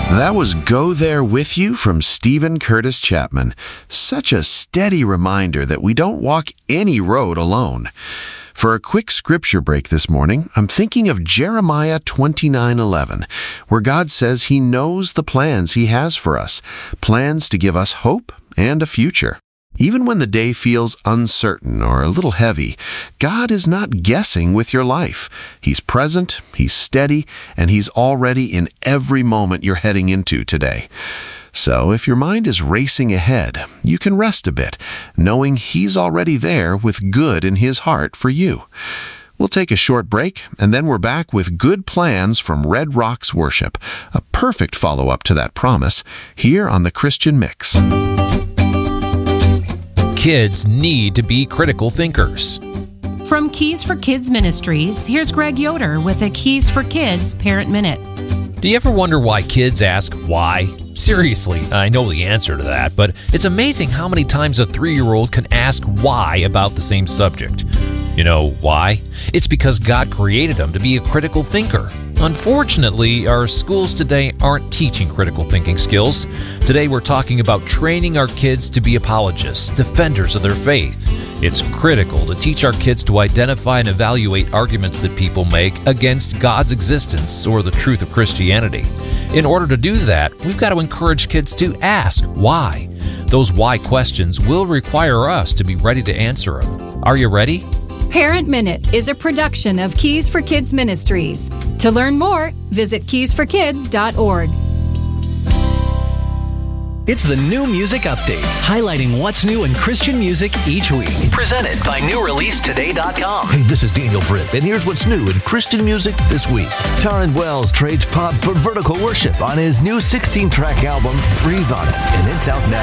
That was Go There With You from Stephen Curtis Chapman. Such a steady reminder that we don't walk any road alone. For a quick scripture break this morning, I'm thinking of Jeremiah 29:11, where God says He knows the plans He has for us, plans to give us hope and a future. Even when the day feels uncertain or a little heavy, God is not guessing with your life. He's present, He's steady, and He's already in every moment you're heading into today. So if your mind is racing ahead, you can rest a bit, knowing He's already there with good in His heart for you. We'll take a short break, and then we're back with good plans from Red Rocks Worship, a perfect follow-up to that promise, here on the Christian Mix. Kids need to be critical thinkers. From Keys for Kids Ministries, here's Greg Yoder with a Keys for Kids Parent Minute. Do you ever wonder why kids ask why? Seriously, I know the answer to that, but it's amazing how many times a 3-year-old can ask why about the same subject. You know why? It's because God created them to be a critical thinker. Unfortunately, our schools today aren't teaching critical thinking skills. Today we're talking about training our kids to be apologists, defenders of their faith. It's critical to teach our kids to identify and evaluate arguments that people make against God's existence or the truth of Christianity. In order to do that, we've got to encourage kids to ask why. Those why questions will require us to be ready to answer them. Are you ready? Parent Minute is a production of Keys for Kids Ministries. To learn more, visit keysforkids.org. It's the New Music Update, highlighting what's new in Christian music each week. Presented by NewReleaseToday.com. Hey, this is Daniel Britt, and here's what's new in Christian music this week. Taryn Wells trades pop for vertical worship on his new 16-track album, Breathe On It, and it's out now.